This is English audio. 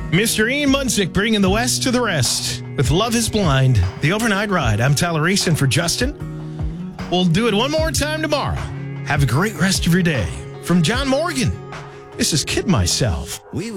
Mr. Ian Munsick bringing the West to the rest with Love is Blind, the overnight ride. I'm Tyler Reese, and for Justin, we'll do it one more time tomorrow. Have a great rest of your day. From John Morgan, this is Kid Myself.